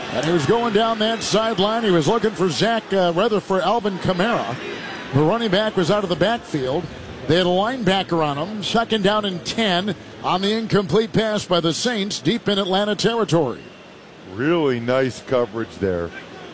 And he was going down that sideline. He was looking for for Alvin Kamara. The running back was out of the backfield. They had a linebacker on him. 2nd down and 10 on the incomplete pass by the Saints deep in Atlanta territory. Really nice coverage there.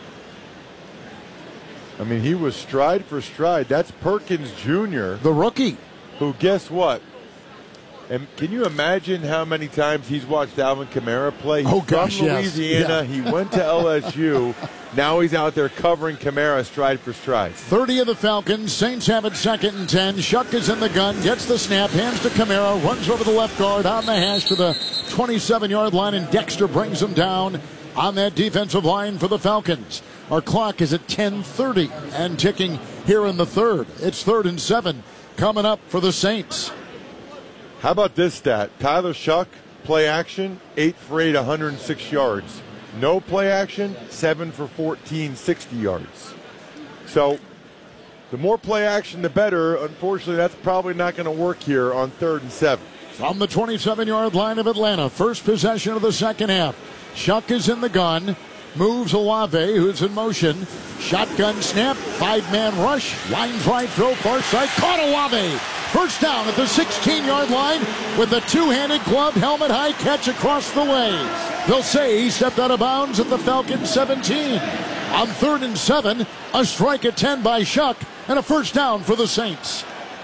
I mean, he was stride for stride. That's Perkins Jr., the rookie, who, guess what? And can you imagine how many times he's watched Alvin Kamara play? He's from Louisiana. Yes. He went to LSU. Now he's out there covering Kamara stride for stride. 30 of the Falcons. Saints have it 2nd and 10. Shuck is in the gun, gets the snap, hands to Kamara, runs over the left guard on the hash to the 27-yard line, and Dexter brings him down on that defensive line for the Falcons. Our clock is at 10:30 and ticking here in the third. It's 3rd and 7 coming up for the Saints. How about this stat? Tyler Shuck, play action, 8 for 8, 106 yards. No play action, 7 for 14, 60 yards. So the more play action, the better. Unfortunately, that's probably not going to work here on 3rd and 7. From the 27-yard line of Atlanta, first possession of the second half. Shuck is in the gun, moves Olave, who's in motion. Shotgun snap, 5-man rush, lines right, throw far side, caught Olave. First down at the 16-yard line with a two-handed gloved helmet-high catch across the way. They'll say he stepped out of bounds at the Falcons 17. On 3rd and 7, a strike at 10 by Shuck and a first down for the Saints.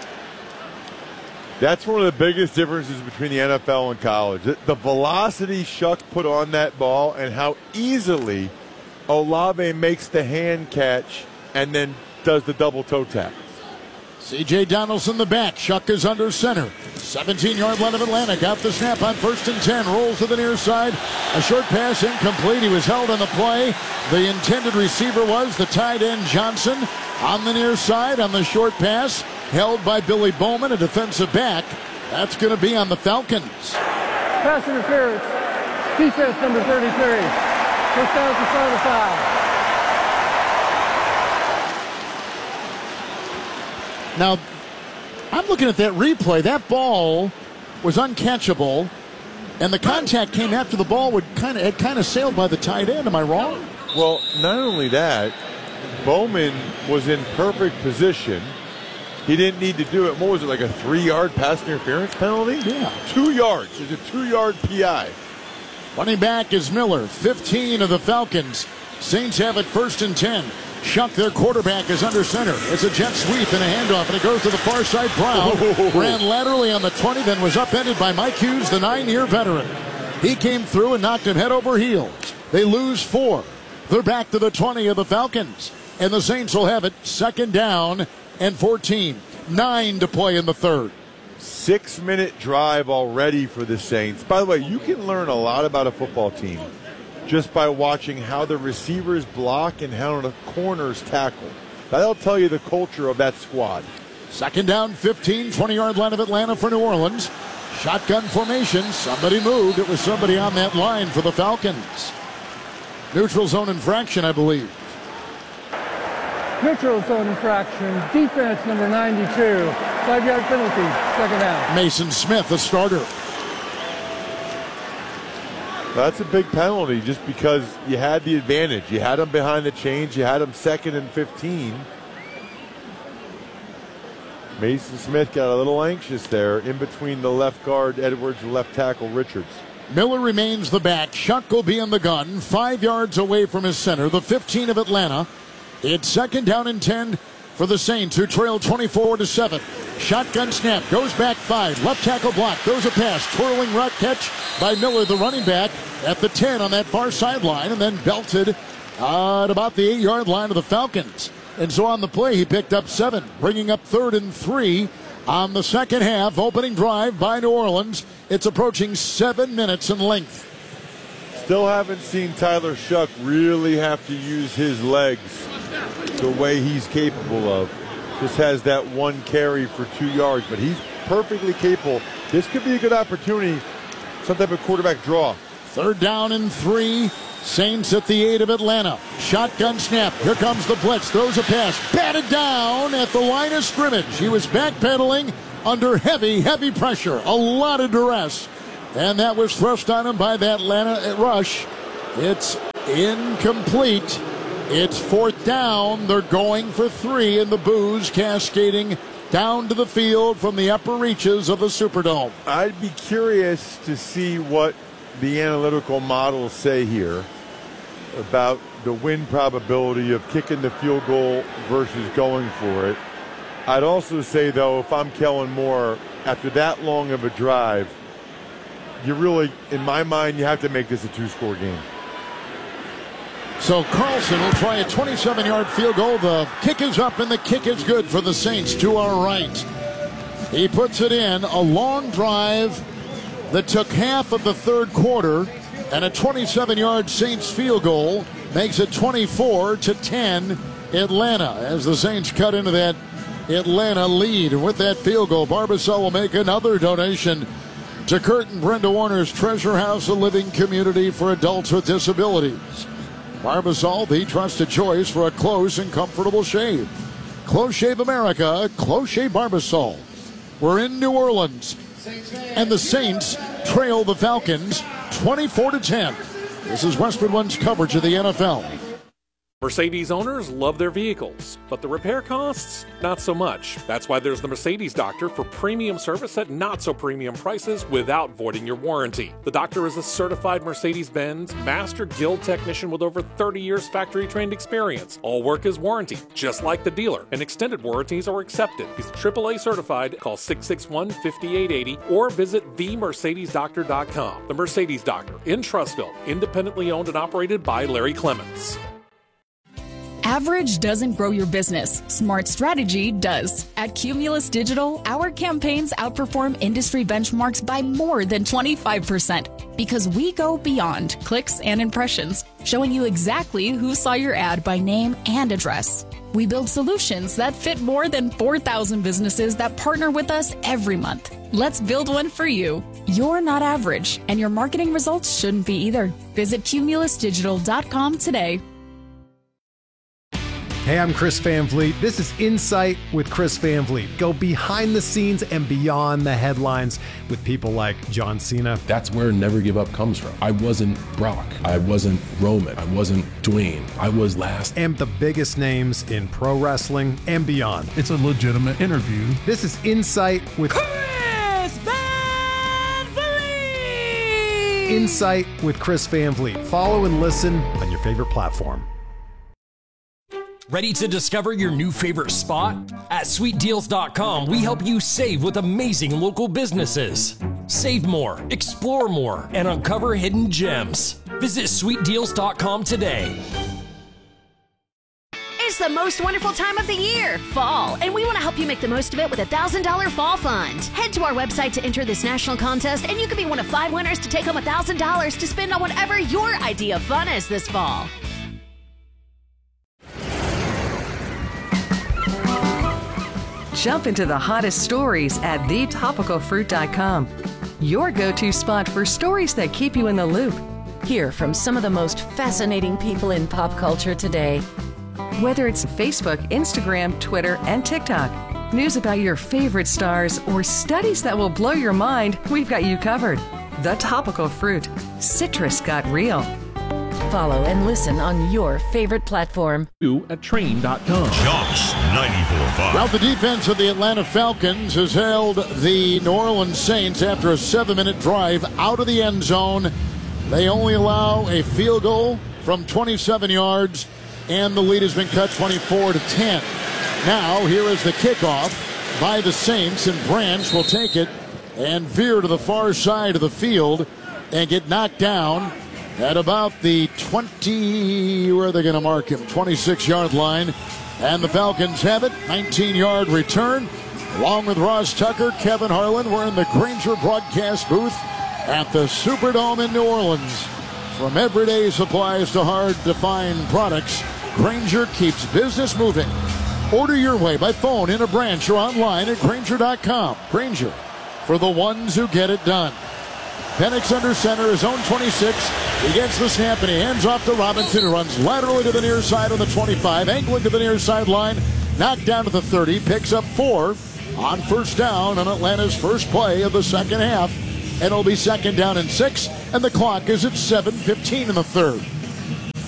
That's one of the biggest differences between the NFL and college. The velocity Shuck put on that ball and how easily Olave makes the hand catch and then does the double toe tap. C.J. Donaldson the back. Shuck is under center. 17-yard line of Atlanta. Got the snap on 1st and 10. Rolls to the near side. A short pass incomplete. He was held on the play. The intended receiver was the tight end Johnson. On the near side on the short pass. Held by Billy Bowman, a defensive back. That's going to be on the Falcons. Pass interference. Defense number 33. First down at the start of 5. Now, I'm looking at that replay. That ball was uncatchable, and the contact came after the ball had kind of sailed by the tight end. Am I wrong? Well, not only that, Bowman was in perfect position. He didn't need to do it. What was it, like a 3-yard pass interference penalty? Yeah. 2 yards. It's a 2-yard PI. Running back is Miller, 15 of the Falcons. Saints have it 1st and 10. Shuck, their quarterback, is under center. It's a jet sweep and a handoff, and it goes to the far side. Brown ran laterally on the 20, then was upended by Mike Hughes, the 9-year veteran. He came through and knocked him head over heels. They lose 4. They're back to the 20 of the Falcons, and the Saints will have it 2nd down and 14. 9 to play in the third. 6-minute drive already for the Saints. By the way, you can learn a lot about a football team just by watching how the receivers block and how the corners tackle. That'll tell you the culture of that squad. 2nd down, 15, 20-yard line of Atlanta for New Orleans. Shotgun formation. Somebody moved. It was somebody on that line for the Falcons. Neutral zone infraction, I believe. Neutral zone infraction. Defense number 92. 5-yard penalty. 2nd down. Mason Smith, the starter. That's a big penalty just because you had the advantage. You had them behind the chains. You had them 2nd and 15. Mason Smith got a little anxious there in between the left guard Edwards and left tackle Richards. Miller remains the back. Shuck will be in the gun, 5 yards away from his center, the 15 of Atlanta. It's 2nd down and 10 for the Saints, who trail 24-7. Shotgun snap, goes back 5. Left tackle block, throws a pass. Twirling route catch by Miller, the running back, at the 10 on that far sideline, and then belted at about the 8-yard line of the Falcons. And so on the play, he picked up 7, bringing up 3rd and 3 on the second half. Opening drive by New Orleans. It's approaching 7 minutes in length. Still haven't seen Tyler Shuck really have to use his legs the way he's capable of. Just has that 1 carry for 2 yards, but he's perfectly capable. This could be a good opportunity, some type of quarterback draw. 3rd down and 3. Saints at the 8 of Atlanta. Shotgun snap. Here comes the blitz. Throws a pass. Batted down at the line of scrimmage. He was backpedaling under heavy pressure. A lot of duress. And that was thrust on him by that Atlanta rush. It's Incomplete. It's fourth down. They're going for 3, and the boos cascading down to the field from the upper reaches of the Superdome. I'd be curious to see what the analytical models say here about the win probability of kicking the field goal versus going for it. I'd also say, though, if I'm Kellen Moore, after that long of a drive, you really, in my mind, you have to make this a 2-score game. So Carlson will try a 27-yard field goal. The kick is up, and the kick is good for the Saints to our right. He puts it in. A long drive that took half of the third quarter, and a 27-yard Saints field goal makes it 24-10 Atlanta as the Saints cut into that Atlanta lead. And with that field goal, Barbasol will make another donation to Kurt and Brenda Warner's Treasure House, a living community for adults with disabilities. Barbasol, the trusted choice for a close and comfortable shave. Close Shave America, Close Shave Barbasol. We're in New Orleans, and the Saints trail the Falcons 24-10. This is Westwood One's coverage of the NFL. Mercedes owners love their vehicles, but the repair costs, not so much. That's why there's the Mercedes Doctor for premium service at not so premium prices without voiding your warranty. The Doctor is a certified Mercedes-Benz Master Guild technician with over 30 years factory-trained experience. All work is warranted, just like the dealer, and extended warranties are accepted. He's AAA certified. Call 661-5880 or visit themercedesdoctor.com. The Mercedes Doctor in Trussville, independently owned and operated by Larry Clements. Average doesn't grow your business. Smart strategy does. At Cumulus Digital, our campaigns outperform industry benchmarks by more than 25% because we go beyond clicks and impressions, showing you exactly who saw your ad by name and address. We build solutions that fit more than 4,000 businesses that partner with us every month. Let's build one for you. You're not average, and your marketing results shouldn't be either. Visit cumulusdigital.com today. Hey, I'm Chris Van Vliet. This is Insight with Chris Van Vliet. Go behind the scenes and beyond the headlines with people like John Cena. That's where Never Give Up comes from. I wasn't Brock. I wasn't Roman. I wasn't Dwayne. I was last. And the biggest names in pro wrestling and beyond. It's a legitimate interview. This is Insight with Chris Van Vliet. Insight with Chris Van Vliet. Follow and listen on your favorite platform. Ready to discover your new favorite spot? At SweetDeals.com, we help you save with amazing local businesses. Save more, explore more, and uncover hidden gems. Visit SweetDeals.com today. It's the most wonderful time of the year, fall, and we want to help you make the most of it with a $1,000 fall fund. Head to our website to enter this national contest, and you could be one of 5 winners to take home $1,000 to spend on whatever your idea of fun is this fall. Jump into the hottest stories at thetopicalfruit.com. Your go-to spot for stories that keep you in the loop. Hear from some of the most fascinating people in pop culture today. Whether it's Facebook, Instagram, Twitter, and TikTok, news about your favorite stars, or studies that will blow your mind, we've got you covered. The Topical Fruit. Citrus got real. Follow and listen on your favorite platform. At train.com. Josh 94.5. Well, the defense of the Atlanta Falcons has held the New Orleans Saints after a 7-minute drive out of the end zone. They only allow a field goal from 27 yards, and the lead has been cut 24-10. Now, here is the kickoff by the Saints, and Branch will take it and veer to the far side of the field and get knocked down at about the 20, where are they going to mark him? 26-yard line. And the Falcons have it. 19-yard return. Along with Ross Tucker, Kevin Harlan, we're in the Grainger broadcast booth at the Superdome in New Orleans. From everyday supplies to hard-to-find products, Grainger keeps business moving. Order your way by phone, in a branch, or online at Grainger.com. Grainger, for the ones who get it done. Penix under center, his own 26. He gets the snap and he hands off to Robinson, who runs laterally to the near side on the 25, angling to the near sideline, knocked down to the 30, picks up 4 on first down on Atlanta's first play of the second half. And it'll be second down and 6, and the clock is at 7:15 in the third.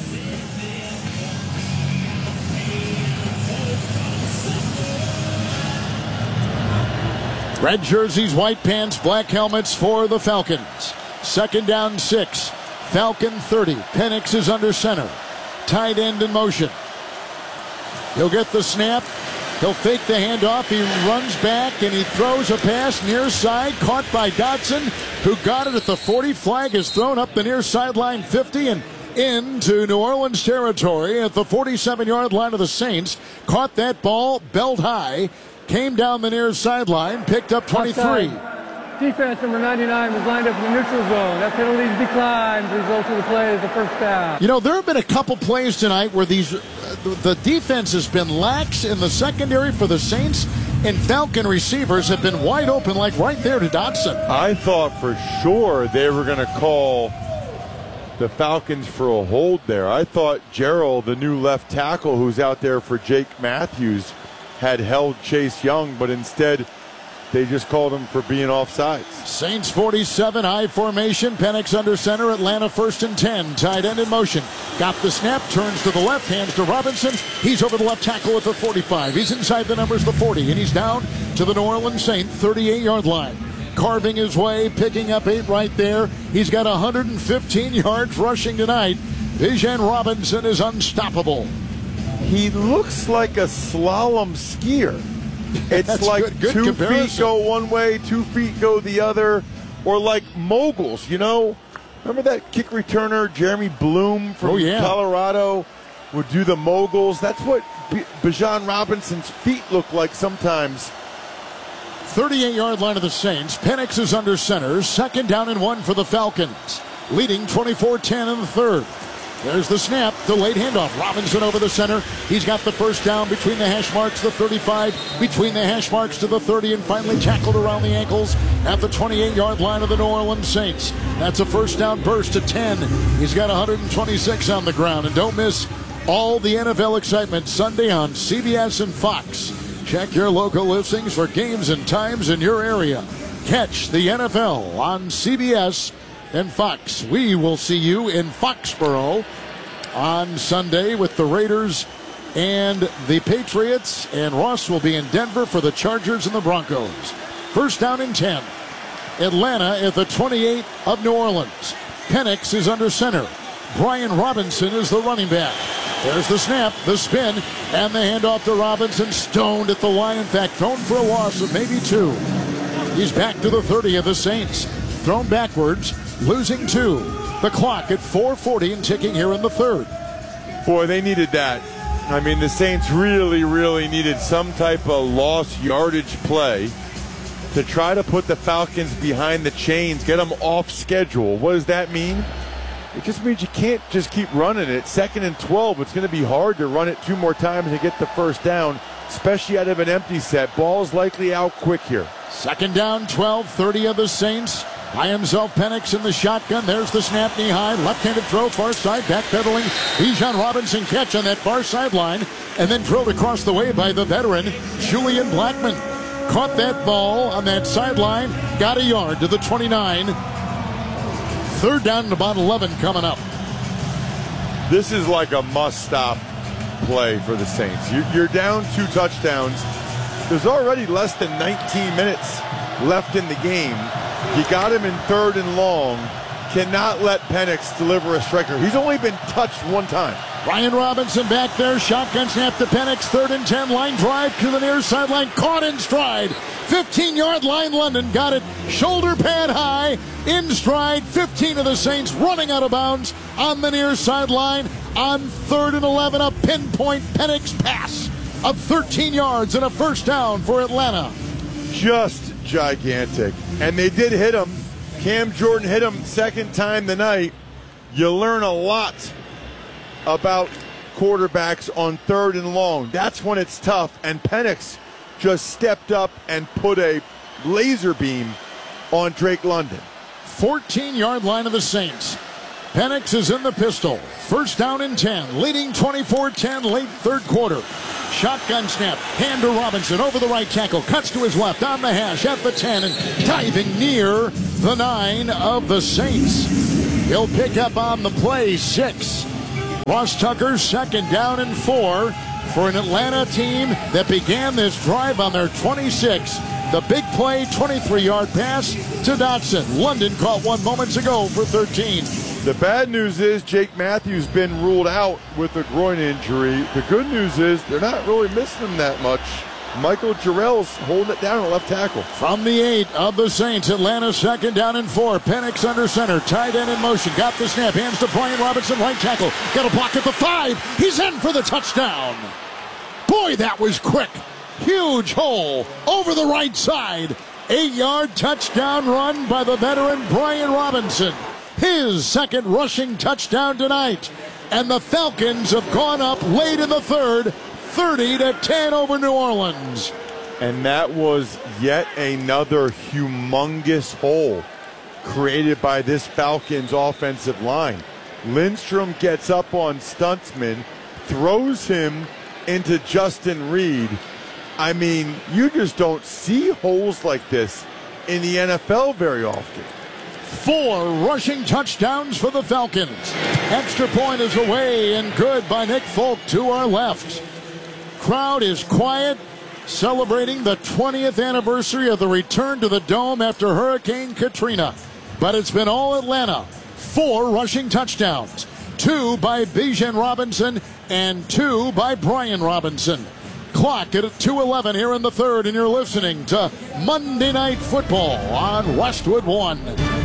Red jerseys, white pants, black helmets for the Falcons. Second down 6. Falcon 30. Penix is under center. Tight end in motion. He'll get the snap. He'll fake the handoff. He runs back and he throws a pass near side. Caught by Dotson, who got it at the 40. Flag is thrown up the near sideline 50 and into New Orleans territory at the 47-yard line of the Saints. Caught that ball belt high. Came down the near sideline. Picked up 23. Offside. Defense number 99 was lined up in the neutral zone. That penalty declined. The result of the play is a first down. You know, there have been a couple plays tonight where the defense has been lax in the secondary for the Saints, and Falcon receivers have been wide open, like right there to Dotson. I thought for sure they were going to call the Falcons for a hold there. I thought Gerald, the new left tackle who's out there for Jake Matthews, had held Chase Young, but instead they just called him for being offsides. Saints 47, high formation. Penix under center. Atlanta 1st and 10. Tight end in motion. Got the snap. Turns to the left. Hands to Robinson. He's over the left tackle at the 45. He's inside the numbers, the 40. And he's down to the New Orleans Saints 38-yard line. Carving his way. Picking up 8 right there. He's got 115 yards rushing tonight. Bijan Robinson is unstoppable. He looks like a slalom skier. It's like good 2 comparison. feet go one way, 2 feet go the other, or like moguls, you know? Remember that kick returner, Jeremy Bloom from Colorado, would do the moguls? That's what Bijan Robinson's feet look like sometimes. 38-yard line of the Saints. Penix is under center. Second down and 1 for the Falcons. Leading 24-10 in the third. There's the snap, delayed handoff. Robinson over the center. He's got the first down between the hash marks, the 35, between the hash marks to the 30, and finally tackled around the ankles at the 28-yard line of the New Orleans Saints. That's a first down burst to 10. He's got 126 on the ground. And don't miss all the NFL excitement Sunday on CBS and Fox. Check your local listings for games and times in your area. Catch the NFL on CBS and Fox. We will see you in Foxborough on Sunday with the Raiders and the Patriots, and Ross will be in Denver for the Chargers and the Broncos. First down and 10. Atlanta at the 28 of New Orleans. Penix is under center. Brian Robinson is the running back. There's the snap, the spin, and the handoff to Robinson. Stoned at the line. In fact, thrown for a loss of maybe 2. He's back to the 30 of the Saints. Thrown backwards. Losing 2. The clock at 4:40 and ticking here in the third. Boy, they needed that. I mean, the Saints really, really needed some type of lost yardage play to try to put the Falcons behind the chains, get them off schedule. What does that mean? It just means you can't just keep running it. 2nd and 12, it's going to be hard to run it 2 more times and get the first down, especially out of an empty set. Ball's likely out quick here. Second down, 12, 30 of the Saints. By himself, Penix in the shotgun. There's the snap, knee high. Left-handed throw, far side, backpedaling. Bijan Robinson catch on that far sideline. And then drilled across the way by the veteran, Julian Blackmon. Caught that ball on that sideline. Got a yard to the 29. Third down and about 11 coming up. This is like a must-stop play for the Saints. You're down 2 touchdowns. There's already less than 19 minutes left in the game. You got him in 3rd and long. Cannot let Penix deliver a striker. He's only been touched 1 time. Brian Robinson back there. Shotgun snap to Penix. 3rd and 10. Line drive to the near sideline. Caught in stride. 15-yard line. London got it. Shoulder pad high. In stride. 15 of the Saints running out of bounds on the near sideline. On 3rd and 11. A pinpoint Penix pass of 13 yards and a first down for Atlanta. Just gigantic. And they did hit him. Cam Jordan hit him 2nd time tonight. You learn a lot about quarterbacks on 3rd and long. That's when it's tough. And Penix just stepped up and put a laser beam on Drake London. 14-yard line of the Saints. Penix is in the pistol. First down and 10. Leading 24-10 late 3rd quarter. Shotgun snap. Hand to Robinson over the right tackle. Cuts to his left on the hash at the 10 and diving near the 9 of the Saints. He'll pick up on the play 6. Ross Tucker, 2nd down and 4 for an Atlanta team that began this drive on their 26. The big play, 23-yard pass to Dotson. London caught one moments ago for 13. The bad news is Jake Matthews been ruled out with a groin injury. The good news is they're not really missing him that much. Michael Jarrell's holding it down at left tackle. From the 8 of the Saints, Atlanta 2nd down and 4. Penix under center, tight end in motion. Got the snap, hands to Brian Robinson, right tackle. Got a block at the 5. He's in for the touchdown. Boy, that was quick. Huge hole over the right side. 8-yard touchdown run by the veteran Brian Robinson. His second rushing touchdown tonight. And the Falcons have gone up late in the third, 30-10 over New Orleans. And that was yet another humongous hole created by this Falcons offensive line. Lindstrom gets up on Stuntsman, throws him into Justin Reed. I mean, you just don't see holes like this in the NFL very often. 4 rushing touchdowns for the Falcons. Extra point is away and good by Nick Folk to our left. Crowd is quiet, celebrating the 20th anniversary of the return to the Dome after Hurricane Katrina. But it's been all Atlanta. 4 rushing touchdowns. 2 by Bijan Robinson and 2 by Brian Robinson. Clock at 2:11 here in the third, and you're listening to Monday Night Football on Westwood One.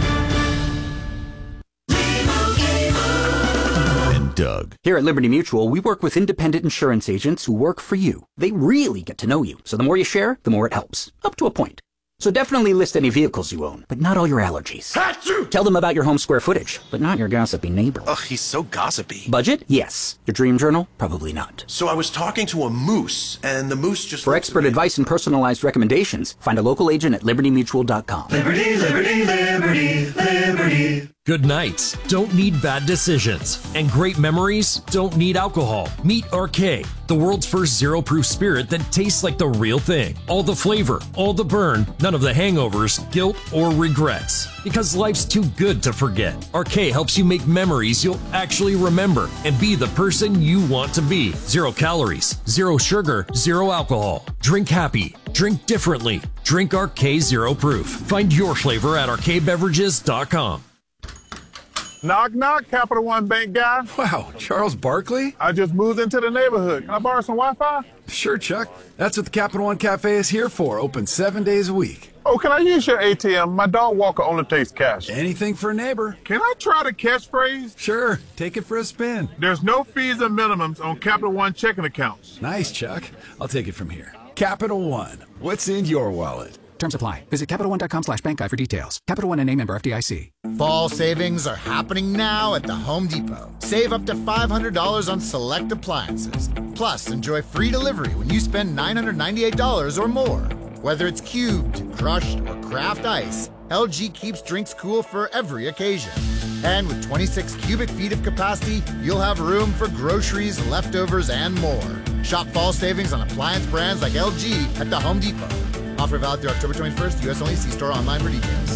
Doug. Here at Liberty Mutual, we work with independent insurance agents who work for you. They really get to know you, so the more you share, the more it helps. Up to a point. So definitely list any vehicles you own, but not all your allergies. Achoo! Tell them about your home square footage, but not your gossipy neighbor. Ugh, he's so gossipy. Budget? Yes. Your dream journal? Probably not. So I was talking to a moose, and the moose just... For expert advice and personalized recommendations, find a local agent at libertymutual.com. Liberty, liberty, liberty, liberty. Good nights don't need bad decisions, and great memories don't need alcohol. Meet RK, the world's first zero-proof spirit that tastes like the real thing. All the flavor, all the burn, none of the hangovers, guilt, or regrets. Because life's too good to forget. RK helps you make memories you'll actually remember and be the person you want to be. 0 calories, 0 sugar, 0 alcohol. Drink happy. Drink differently. Drink RK Zero Proof. Find your flavor at rkbeverages.com. Knock, knock, Capital One Bank guy. Wow, Charles Barkley? I just moved into the neighborhood. Can I borrow some Wi-Fi? Sure, Chuck. That's what the Capital One Cafe is here for. Open 7 days a week. Oh, can I use your ATM? My dog Walker only takes cash. Anything for a neighbor. Can I try the catchphrase? Sure, take it for a spin. There's no fees and minimums on Capital One checking accounts. Nice, Chuck. I'll take it from here. Capital One. What's in your wallet? Terms apply. Visit CapitalOne.com/bankguide for details. Capital One and a member FDIC. Fall savings are happening now at the Home Depot. Save up to $500 on select appliances. Plus, enjoy free delivery when you spend $998 or more. Whether it's cubed, crushed, or craft ice, LG keeps drinks cool for every occasion. And with 26 cubic feet of capacity, you'll have room for groceries, leftovers, and more. Shop fall savings on appliance brands like LG at the Home Depot. Offer valid through October 21st. U.S. only. See store online for details.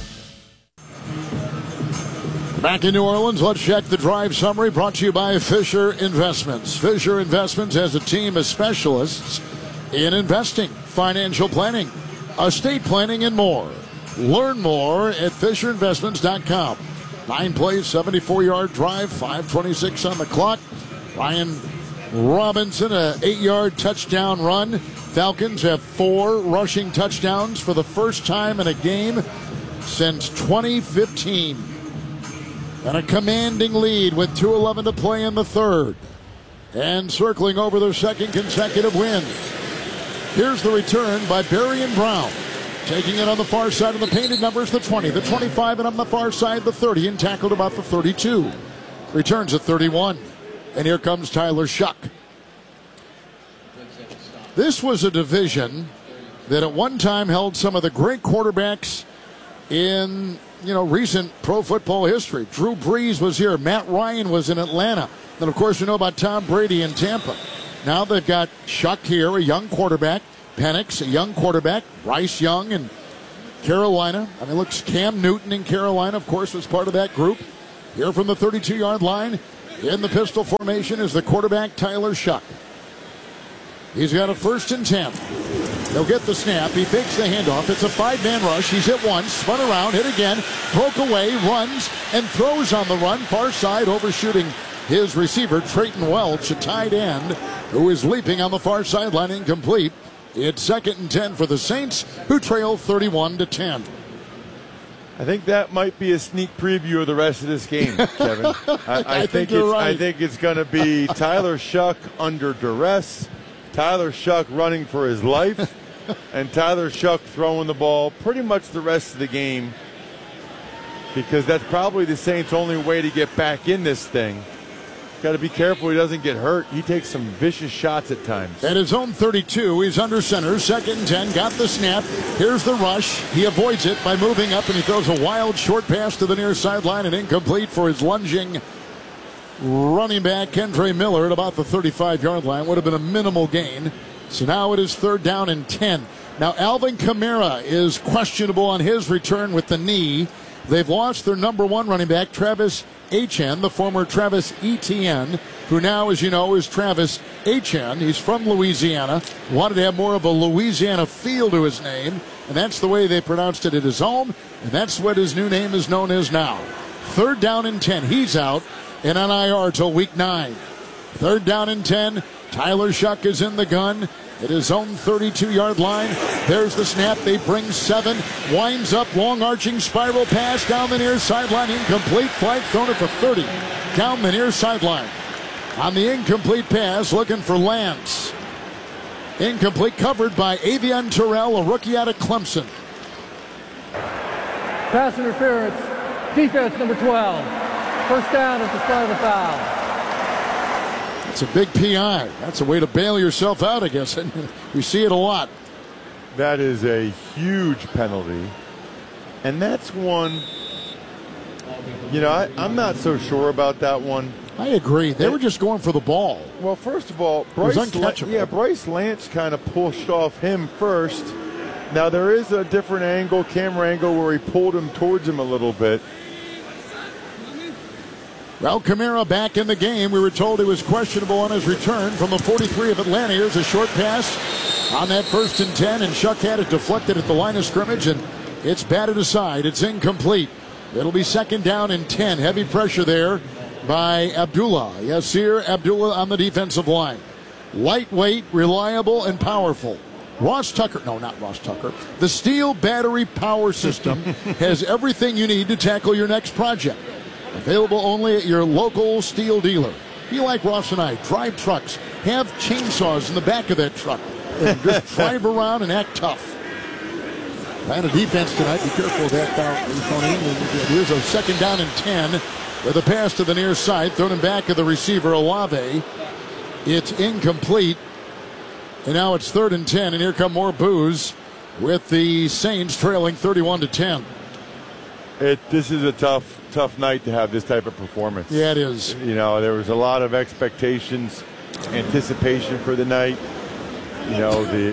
Back in New Orleans, let's check the drive summary brought to you by Fisher Investments. Fisher Investments has a team of specialists in investing, financial planning, estate planning, and more. Learn more at FisherInvestments.com. 9 plays, 74-yard drive, 5:26 on the clock. Brian Robinson, an 8-yard touchdown run. Falcons have 4 rushing touchdowns for the first time in a game since 2015. And a commanding lead with 2:11 to play in the third. And circling over their second consecutive win. Here's the return by Berrien Brown. Taking it on the far side of the painted numbers, the 20, the 25, and on the far side, the 30, and tackled about the 32. Returns at 31. And here comes Tyler Shuck. This was a division that at one time held some of the great quarterbacks in, recent pro football history. Drew Brees was here. Matt Ryan was in Atlanta. Then, of course, we know about Tom Brady in Tampa. Now they've got Shuck here, a young quarterback. Penix, a young quarterback. Bryce Young in Carolina. Cam Newton in Carolina, of course, was part of that group. Here from the 32-yard line in the pistol formation is the quarterback, Tyler Shuck. He's got a 1st and 10. He'll get the snap. He fakes the handoff. It's a 5-man rush. He's hit once, spun around, hit again, broke away, runs, and throws on the run. Far side, overshooting his receiver, Trayton Welch, a tight end, who is leaping on the far sideline, incomplete. It's 2nd and 10 for the Saints, who trail 31-10. I think that might be a sneak preview of the rest of this game, Kevin. I think you're right. I think it's going to be Tyler Shuck under duress, Tyler Shuck running for his life, and Tyler Shuck throwing the ball pretty much the rest of the game, because that's probably the Saints' only way to get back in this thing. Got to be careful he doesn't get hurt. He takes some vicious shots at times. At his own 32, he's under center, 2nd and 10, got the snap. Here's the rush. He avoids it by moving up, and he throws a wild short pass to the near sideline and incomplete for his lunging running back, Kendre Miller, at about the 35-yard line. Would have been a minimal gain. So now it is 3rd down and 10. Now Alvin Kamara is questionable on his return with the knee. They've lost their number 1 running back, Travis Etienne, the former Travis Etienne, who now, as you know, is Travis Etienne. He's from Louisiana, wanted to have more of a Louisiana feel to his name, and that's the way they pronounced it at his home, and that's what his new name is known as now. 3rd down and 10. He's out and on IR till week 9. 3rd down and 10. Tyler Shuck is in the gun at his own 32-yard line. There's the snap. They bring 7. Winds up, long arching spiral pass down the near sideline. Incomplete. Flag thrown at the 30. Down the near sideline. On the incomplete pass, looking for Lance. Incomplete, covered by Avian Terrell, a rookie out of Clemson. Pass interference. Defense number 12. 1st down at the start of the foul. It's a big PI. That's a way to bail yourself out, I guess. We see it a lot. That is a huge penalty. And that's one, I'm not so sure about that one. I agree. They were just going for the ball. Well, first of all, Bryce Lance kind of pushed off him first. Now, there is a different angle, camera angle, where he pulled him towards him a little bit. Well, Kamara back in the game. We were told he was questionable on his return from the 43 of Atlanta. Here's a short pass on that 1st and 10, and Shuck had it deflected at the line of scrimmage, and it's batted aside. It's incomplete. It'll be 2nd down and 10. Heavy pressure there by Abdullah. Yasir Abdullah on the defensive line. Lightweight, reliable, and powerful. Ross Tucker, no, not Ross Tucker. The Steel Battery Power System has everything you need to tackle your next project. Available only at your local steel dealer. Be like Ross and I. Drive trucks. Have chainsaws in the back of that truck. And just drive around and act tough. Kind of defense tonight. Be careful of that foul. Here's a 2nd down and 10 with a pass to the near side. Thrown in back of the receiver, Olave. It's incomplete. And now it's 3rd and 10. And here come more boos with the Saints trailing 31-10. This is a tough night to have this type of performance. Yeah, it is. There was a lot of expectations, anticipation for the night. The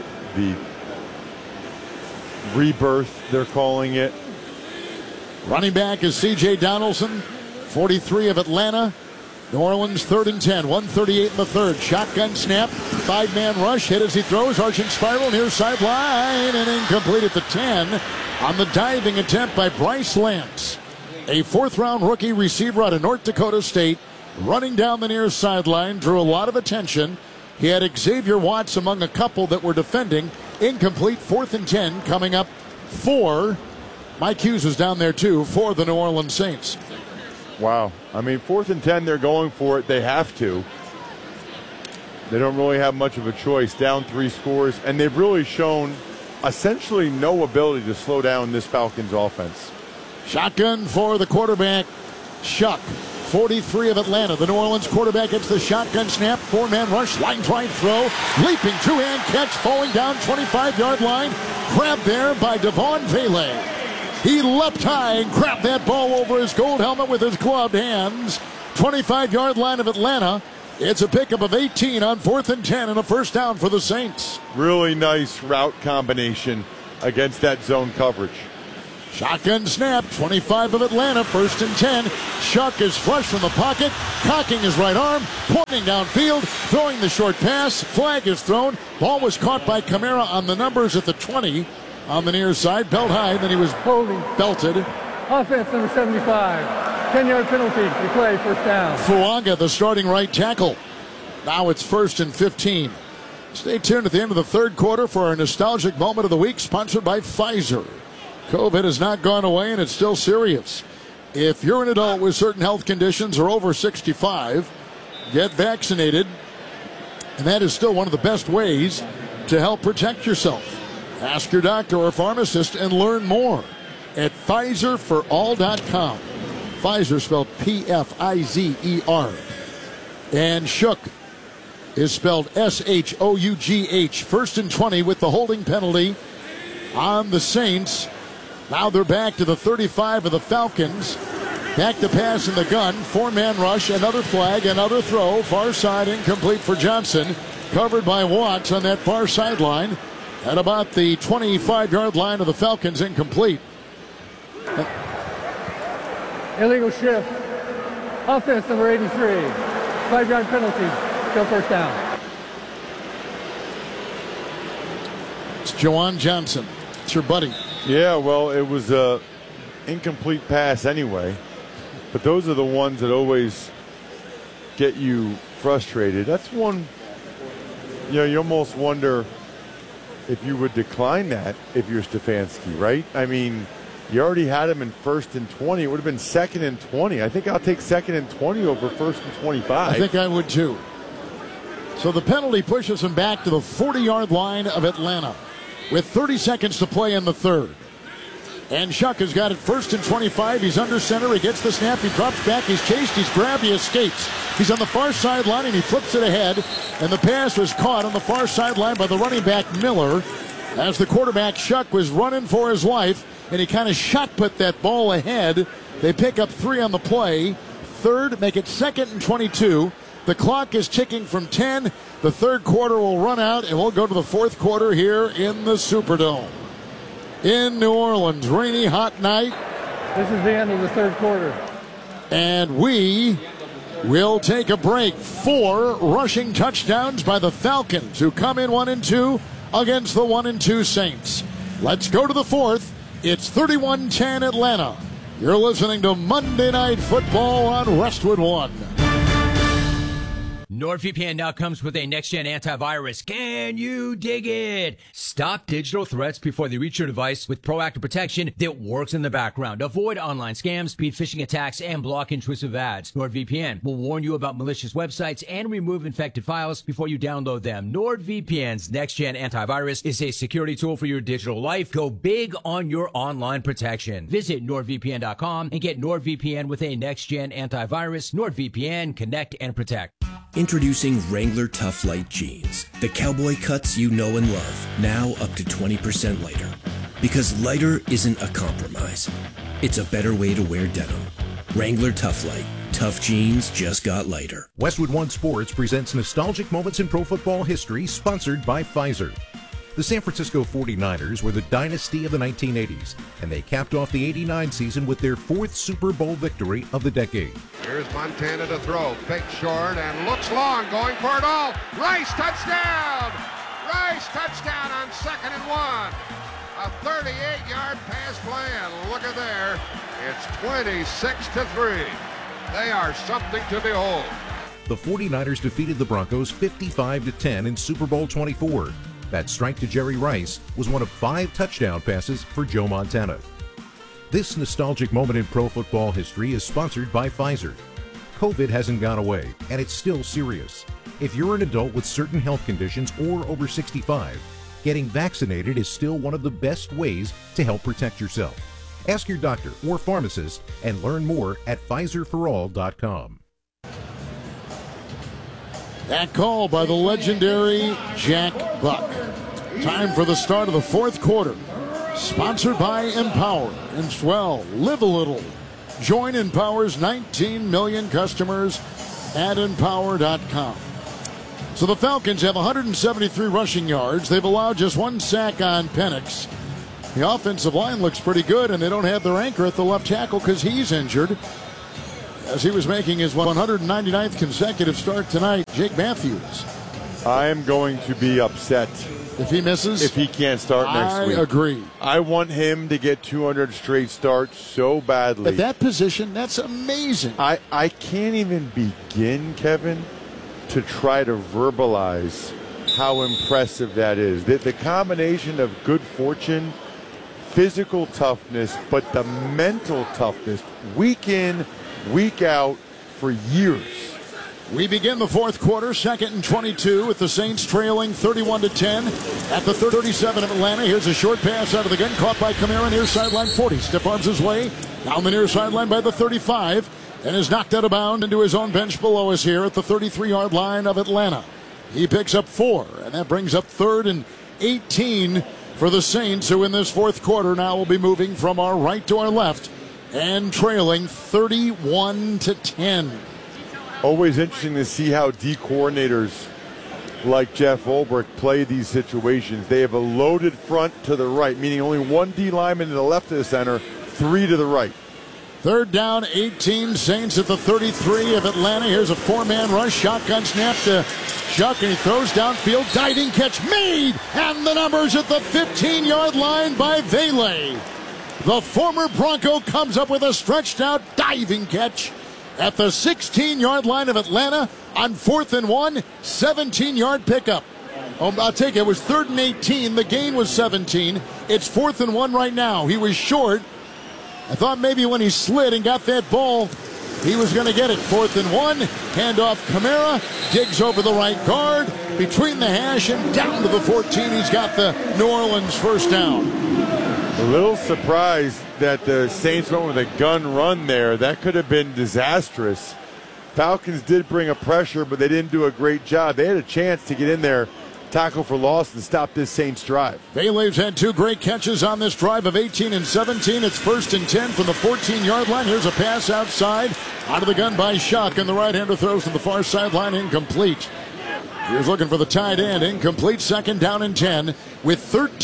rebirth, they're calling it. Running back is C.J. Donaldson, 43 of Atlanta. New Orleans 3rd and 10, 1:38 in the 3rd. Shotgun snap, 5-man rush, hit as he throws, arching spiral near sideline, and incomplete at the 10 on the diving attempt by Bryce Lance. A 4th-round rookie receiver out of North Dakota State, running down the near sideline, drew a lot of attention. He had Xavier Watts among a couple that were defending. Incomplete, 4th and 10 coming up for Mike Hughes was down there too for the New Orleans Saints. Wow. 4th and 10, they're going for it. They have to. They don't really have much of a choice. Down 3 scores, and they've really shown essentially no ability to slow down this Falcons offense. Shotgun for the quarterback, Shuck, 43 of Atlanta. The New Orleans quarterback gets the shotgun snap, 4-man rush, line drive throw, leaping 2-hand catch, falling down 25-yard line, grabbed there by Devon Vele. He leapt high and grabbed that ball over his gold helmet with his gloved hands. 25-yard line of Atlanta. It's a pickup of 18 on 4th and 10 and a 1st down for the Saints. Really nice route combination against that zone coverage. Shotgun snap, 25 of Atlanta, 1st and 10. Shuck is flush from the pocket, cocking his right arm, pointing downfield, throwing the short pass. Flag is thrown. Ball was caught by Kamara on the numbers at the 20 on the near side. Belt high, then he was belted. Offense number 75. 10-yard penalty. Replay, first down. Fuaga, the starting right tackle. Now it's 1st and 15. Stay tuned at the end of the third quarter for our nostalgic moment of the week, sponsored by Pfizer. COVID has not gone away, and it's still serious. If you're an adult with certain health conditions or over 65, get vaccinated. And that is still one of the best ways to help protect yourself. Ask your doctor or pharmacist and learn more at PfizerForAll.com. Pfizer spelled Pfizer. And Shook is spelled Shough. 1st and 20 with the holding penalty on the Saints. Now they're back to the 35 of the Falcons. Back to pass in the gun. 4-man rush. Another flag. Another throw. Far side incomplete for Johnson. Covered by Watts on that far sideline. At about the 25-yard line of the Falcons, incomplete. Illegal shift. Offense number 83. 5-yard penalty. Still first down. It's Juwan Johnson. It's your buddy. Yeah, well, it was an incomplete pass anyway. But those are the ones that always get you frustrated. That's one, you almost wonder if you would decline that if you're Stefanski, right? I mean, you already had him in 1st and 20. It would have been 2nd and 20. I think I'll take 2nd and 20 over 1st and 25. I think I would too. So the penalty pushes him back to the 40-yard line of Atlanta with 30 seconds to play in the third. And Shuck has got it 1st and 25. He's under center. He gets the snap. He drops back. He's chased. He's grabbed. He escapes. He's on the far sideline, and he flips it ahead. And the pass was caught on the far sideline by the running back Miller as the quarterback Shuck was running for his life, and he kind of shot put that ball ahead. They pick up 3 on the play. Third, make it 2nd and 22. The clock is ticking from 10. The third quarter will run out, and we'll go to the fourth quarter here in the Superdome. In New Orleans, rainy, hot night. This is the end of the third quarter. And we will take a break. 4 rushing touchdowns by the Falcons, who come in 1 and 2 against the 1 and 2 Saints. Let's go to the fourth. It's 31-10 Atlanta. You're listening to Monday Night Football on Westwood One. NordVPN now comes with a next-gen antivirus. Can you dig it? Stop digital threats before they reach your device with proactive protection that works in the background. Avoid online scams, speed phishing attacks, and block intrusive ads. NordVPN will warn you about malicious websites and remove infected files before you download them. NordVPN's next-gen antivirus is a security tool for your digital life. Go big on your online protection. Visit NordVPN.com and get NordVPN with a next-gen antivirus. NordVPN, connect and protect. Introducing Wrangler Tough Light Jeans. The cowboy cuts you know and love. Now up to 20% lighter. Because lighter isn't a compromise. It's a better way to wear denim. Wrangler Tough Light. Tough jeans just got lighter. Westwood One Sports presents Nostalgic Moments in Pro Football History, sponsored by Pfizer. The San Francisco 49ers were the dynasty of the 1980s, and they capped off the 89 season with their 4th Super Bowl victory of the decade. Here's Montana to throw. Fake short and looks long, going for it all. Rice touchdown! Rice touchdown on 2nd and 1. A 38-yard pass play, and look at there. It's 26-3. They are something to behold. The 49ers defeated the Broncos 55-10 in Super Bowl 24. That strike to Jerry Rice was one of 5 touchdown passes for Joe Montana. This nostalgic moment in pro football history is sponsored by Pfizer. COVID hasn't gone away, and it's still serious. If you're an adult with certain health conditions or over 65, getting vaccinated is still one of the best ways to help protect yourself. Ask your doctor or pharmacist and learn more at PfizerForAll.com. That call by the legendary Jack Buck. Time for the start of the fourth quarter. Sponsored by Empower and Swell. Live a little. Join Empower's 19 million customers at Empower.com. So the Falcons have 173 rushing yards. They've allowed just 1 sack on Penix. The offensive line looks pretty good, and they don't have their anchor at the left tackle because he's injured, as he was making his 199th consecutive start tonight. Jake Matthews. I am going to be upset if he misses, if he can't start next week. I agree. I want him to get 200 straight starts so badly. At that position, that's amazing. I can't even begin, Kevin, to try to verbalize how impressive that is. The combination of good fortune, physical toughness, but the mental toughness, week in, week out, for years. We begin the fourth quarter, 2nd and 22, with the Saints trailing 31-10 at the 37 of Atlanta. Here's a short pass out of the gun, caught by Kamara near sideline 40. Stiff arms his way down the near sideline by the 35, and is knocked out of bounds into his own bench below us here at the 33-yard line of Atlanta. He picks up 4, and that brings up 3rd and 18 for the Saints, who in this fourth quarter now will be moving from our right to our left and trailing 31-10. Always interesting to see how D coordinators like Jeff Ulbrich play these situations. They have a loaded front to the right, meaning only one D lineman to the left of the center, 3 to the right. 3rd down, 18, Saints at the 33 of Atlanta. Here's a 4-man rush, shotgun snap to Shuck, and he throws downfield, diving catch made, and the numbers at the 15-yard line by Vele. The former Bronco comes up with a stretched out diving catch at the 16-yard line of Atlanta on 4th and 1, 17-yard pickup. I'll take it. It was 3rd and 18. The gain was 17. It's 4th and 1 right now. He was short. I thought maybe when he slid and got that ball, he was going to get it. 4th and 1. Handoff Kamara. Digs over the right guard. Between the hash and down to the 14. He's got the New Orleans first down. A little surprised that the Saints went with a gun run there. That could have been disastrous. Falcons did bring a pressure, but they didn't do a great job. They had a chance to get in there, tackle for loss, and stop this Saints drive. Vele's had 2 great catches on this drive of 18 and 17. It's 1st and 10 from the 14-yard line. Here's a pass outside, out of the gun by Shuck, and the right-hander throws to the far sideline, incomplete. Here's looking for the tight end, incomplete. 2nd down and 10 with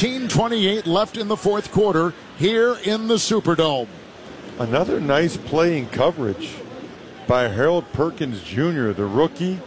13:28 left in the fourth quarter here in the Superdome. Another nice play in coverage by Harold Perkins Jr., the rookie.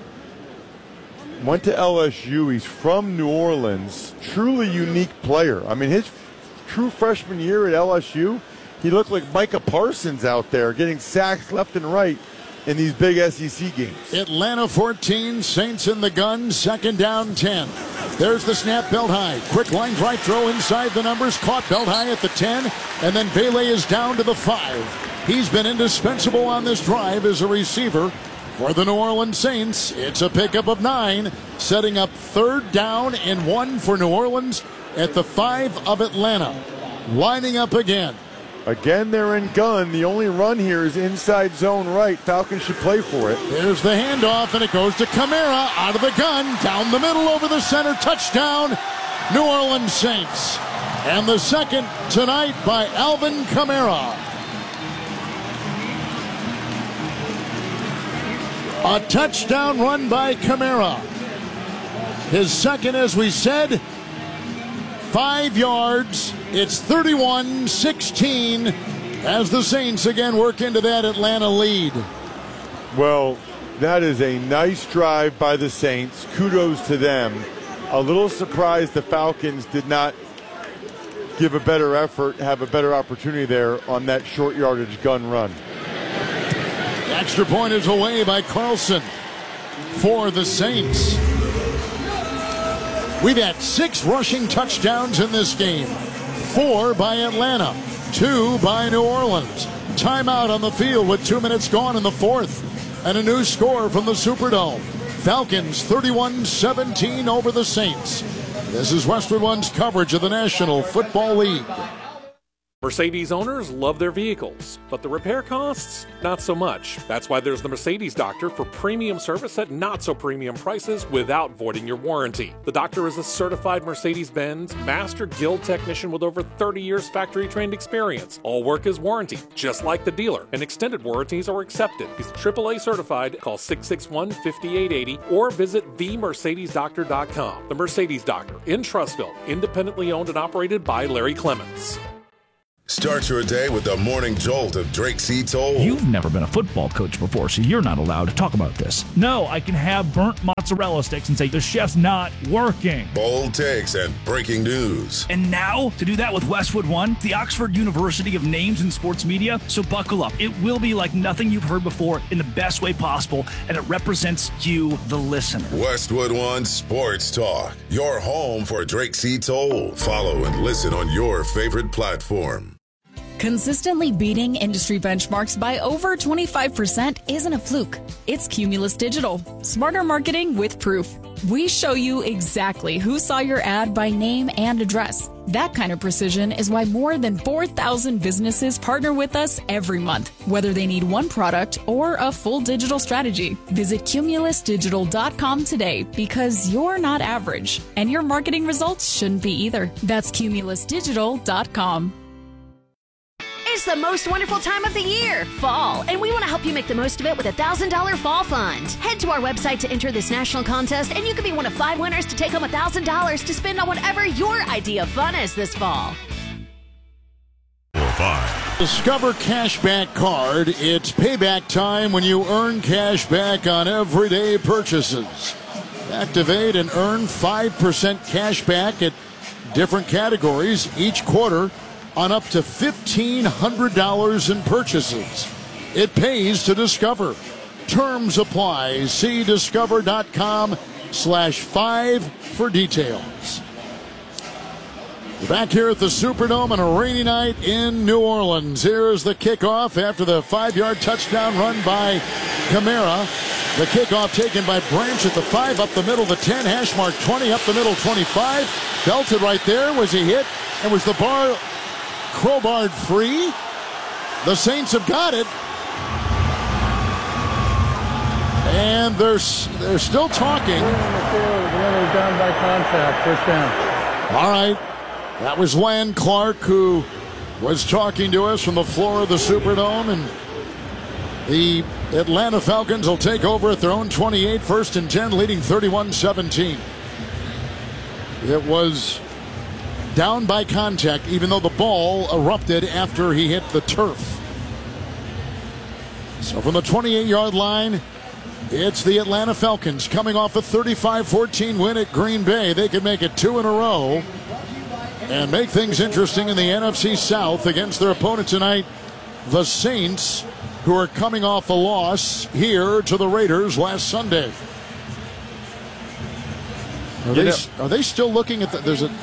Went to LSU. He's from New Orleans. Truly unique player. I mean, his true freshman year at LSU, he looked like Micah Parsons out there getting sacks left and right in these big SEC games. Atlanta 14, Saints in the gun, 2nd down 10. There's the snap, belt high. Quick line right throw inside the numbers, caught belt high at the 10, and then Vele is down to the 5. He's been indispensable on this drive as a receiver for the New Orleans Saints. It's a pickup of 9, setting up 3rd down and 1 for New Orleans at the 5 of Atlanta. Lining up again. Again, they're in gun. The only run here is inside zone right. Falcons should play for it. There's the handoff, and it goes to Kamara out of the gun, down the middle over the center. Touchdown, New Orleans Saints. And the second tonight by Alvin Kamara. A touchdown run by Kamara. His second, as we said, 5 yards. It's 31-16 as the Saints again work into that Atlanta lead. Well, that is a nice drive by the Saints. Kudos to them. A little surprised the Falcons did not give a better effort, have a better opportunity there on that short yardage gun run. The extra point is away by Carlson for the Saints. We've had 6 rushing touchdowns in this game. 4 by Atlanta, 2 by New Orleans. Timeout on the field with 2 minutes gone in the fourth. And a new score from the Superdome. Falcons 31-17 over the Saints. This is Westwood One's coverage of the National Football League. Mercedes owners love their vehicles, but the repair costs, not so much. That's why there's the Mercedes Doctor for premium service at not so premium prices without voiding your warranty. The doctor is a certified Mercedes-Benz Master Guild technician with over 30 years factory-trained experience. All work is warranted, just like the dealer, and extended warranties are accepted. He's AAA certified. Call 661-5880 or visit themercedesdoctor.com. The Mercedes Doctor in Trussville, independently owned and operated by Larry Clements. Start your day with the morning jolt of Drake C. Toll. You've never been a football coach before, so you're not allowed to talk about this. No, I can have burnt mozzarella sticks and say the chef's not working. Bold takes and breaking news. And now, to do that with Westwood One, the Oxford University of names in sports media, so buckle up. It will be like nothing you've heard before in the best way possible, and it represents you, the listener. Westwood One Sports Talk, your home for Drake C. Toll. Follow and listen on your favorite platform. Consistently beating industry benchmarks by over 25% isn't a fluke. It's Cumulus Digital. Smarter marketing with proof. We show you exactly who saw your ad by name and address. That kind of precision is why more than 4,000 businesses partner with us every month, whether they need one product or a full digital strategy. Visit cumulusdigital.com today because you're not average, and your marketing results shouldn't be either. That's cumulusdigital.com. It's the most wonderful time of the year, fall, and we want to help you make the most of it with a $1,000 fall fund. Head to our website to enter this national contest, and you could be one of 5 winners to take home $1,000 to spend on whatever your idea of fun is this fall. Discover Cashback Card. It's payback time when you earn cash back on everyday purchases. Activate and earn 5% cash back at different categories each quarter on up to $1,500 in purchases. It pays to Discover. Terms apply. See discover.com/5 for details. We're back here at the Superdome on a rainy night in New Orleans. Here's the kickoff after the 5-yard touchdown run by Kamara. The kickoff taken by Branch at the 5, up the middle, the 10, hash mark 20, up the middle, 25. Belted right there. Was he hit? And was the bar crowbarred free? The Saints have got it. And they're still talking. Down by contact, first down. All right. That was Lan Clark who was talking to us from the floor of the Superdome. And the Atlanta Falcons will take over at their own 28, 1st and 10, leading 31-17. It was down by contact, even though the ball erupted after he hit the turf. So from the 28-yard line, it's the Atlanta Falcons coming off a 35-14 win at Green Bay. They could make it 2 in a row and make things interesting in the NFC South against their opponent tonight, the Saints, who are coming off a loss here to the Raiders last Sunday. Are they still looking at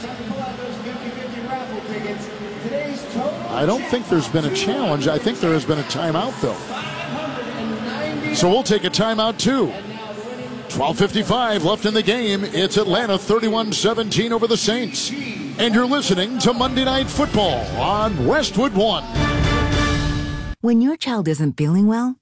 I don't think there's been a challenge. I think there has been a timeout, though. So we'll take a timeout, too. 12:55 left in the game. It's Atlanta 31-17 over the Saints. And you're listening to Monday Night Football on Westwood One. When your child isn't feeling well,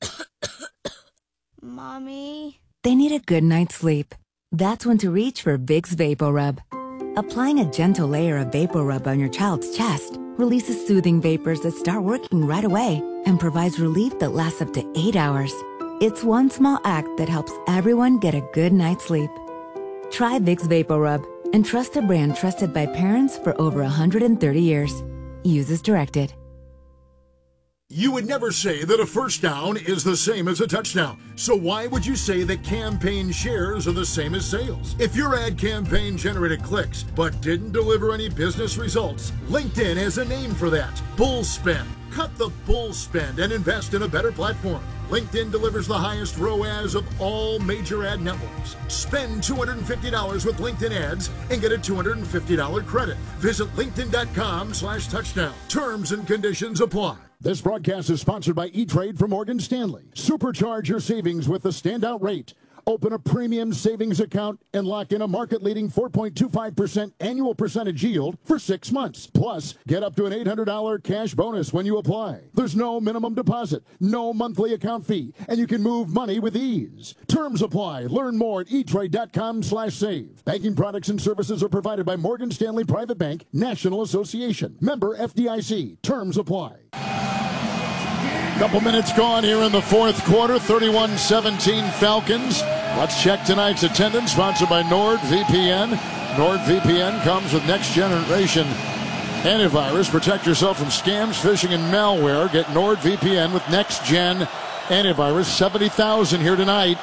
Mommy, they need a good night's sleep. That's when to reach for Vicks VapoRub. Applying a gentle layer of VapoRub on your child's chest releases soothing vapors that start working right away and provides relief that lasts up to 8 hours. It's one small act that helps everyone get a good night's sleep. Try Vicks VapoRub and trust a brand trusted by parents for over 130 years. Use as directed. You would never say that a first down is the same as a touchdown. So why would you say that campaign shares are the same as sales? If your ad campaign generated clicks but didn't deliver any business results, LinkedIn has a name for that. Bull spend. Cut the bull spend and invest in a better platform. LinkedIn delivers the highest ROAS of all major ad networks. Spend $250 with LinkedIn ads and get a $250 credit. Visit linkedin.com/touchdown. Terms and conditions apply. This broadcast is sponsored by E-Trade from Morgan Stanley. Supercharge your savings with the standout rate Open a premium savings account and lock in a market-leading 4.25% annual percentage yield for 6 months. Plus, get up to an $800 cash bonus when you apply. There's no minimum deposit, no monthly account fee, and you can move money with ease. Terms apply. Learn more at etrade.com/save. Banking products and services are provided by Morgan Stanley Private Bank, National Association. Member FDIC. Terms apply. Couple minutes gone here in the fourth quarter. 31-17 Falcons. Let's check tonight's attendance, sponsored by NordVPN. NordVPN comes with next generation antivirus. Protect yourself from scams, phishing, and malware. Get NordVPN with next gen antivirus. 70,000 here tonight.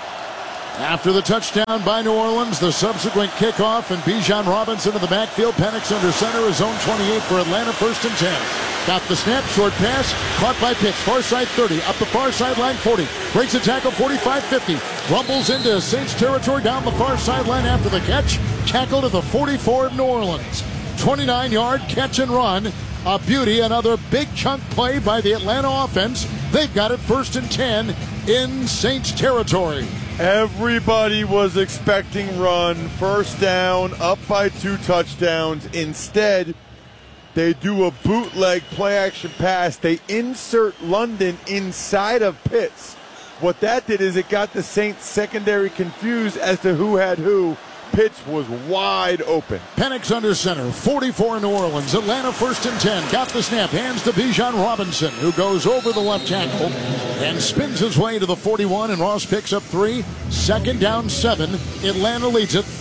After the touchdown by New Orleans, the subsequent kickoff, and Bijan Robinson in the backfield. Penix under center is zone 28 for Atlanta, 1st and 10. Got the snap, short pass, caught by Pitts, far side 30, up the far sideline 40, breaks the tackle 45-50, rumbles into Saints territory down the far sideline after the catch, tackled at the 44 of New Orleans. 29-yard catch and run, a beauty, another big chunk play by the Atlanta offense. They've got it 1st and 10 in Saints territory. Everybody was expecting run, first down, up by 2 touchdowns. Instead, they do a bootleg play-action pass. They insert London inside of Pitts. What that did is it got the Saints secondary confused as to who had who. Pitts was wide open. Penix under center, 44 in New Orleans. Atlanta 1st and 10. Got the snap, hands to Bijan Robinson, who goes over the left tackle and spins his way to the 41, and Ross picks up 3. 2nd down 7. Atlanta leads it